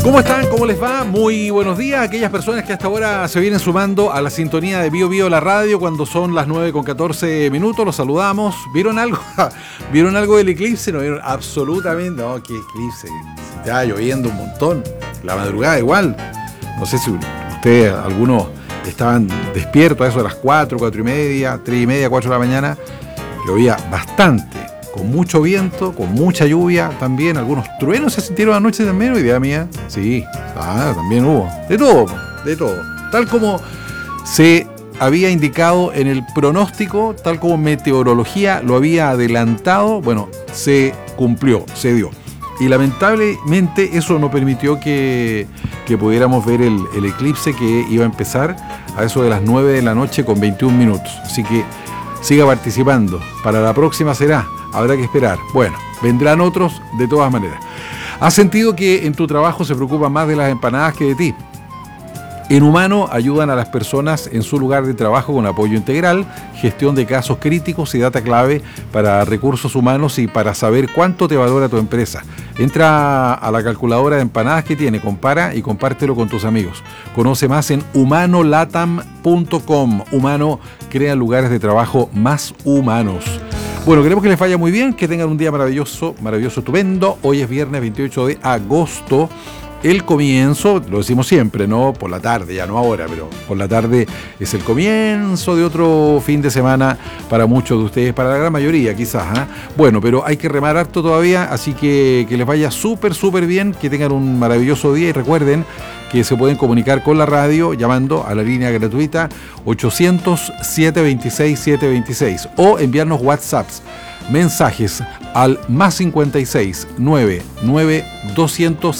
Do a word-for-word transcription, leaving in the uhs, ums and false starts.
¿Cómo están? ¿Cómo les va? Muy buenos días a aquellas personas que hasta ahora se vienen sumando a la sintonía de Bio Bio la radio cuando son las nueve con catorce minutos. Los saludamos. ¿Vieron algo? ¿Vieron algo del eclipse? No vieron absolutamente. No, qué eclipse. Se estaba lloviendo un montón. La madrugada igual. No sé si ustedes, algunos estaban despiertos a eso de las cuatro, cuatro y media, tres y media, cuatro de la mañana. Llovía bastante. Con mucho viento, con mucha lluvia también, algunos truenos se sintieron anoche también, idea mía, sí, ah, también hubo, de todo, de todo, tal como se había indicado en el pronóstico, tal como meteorología lo había adelantado, bueno, se cumplió, se dio, y lamentablemente eso no permitió que, que pudiéramos ver el, el eclipse que iba a empezar a eso de las nueve de la noche con veintiún minutos, así que siga participando, para la próxima será. Habrá que esperar. Bueno, vendrán otros de todas maneras. ¿Has sentido que en tu trabajo se preocupan más de las empanadas que de ti? En Humano ayudan a las personas en su lugar de trabajo con apoyo integral, gestión de casos críticos y data clave para recursos humanos y para saber cuánto te valora tu empresa. Entra a la calculadora de empanadas que tiene, compara y compártelo con tus amigos. Conoce más en humano latam punto com. Humano crea lugares de trabajo más humanos. Bueno, queremos que les vaya muy bien, que tengan un día maravilloso, maravilloso, estupendo. Hoy es viernes veintiocho de agosto. El comienzo, lo decimos siempre, ¿no? Por la tarde, ya no ahora, pero por la tarde es el comienzo de otro fin de semana para muchos de ustedes, para la gran mayoría quizás, ¿eh? Bueno, pero hay que remar harto todavía, así que que les vaya súper, súper bien, que tengan un maravilloso día y recuerden que se pueden comunicar con la radio llamando a la línea gratuita ochocientos, siete veintiséis, siete veintiséis o enviarnos WhatsApps, mensajes al más cincuenta y seis, nueve nueve, doscientos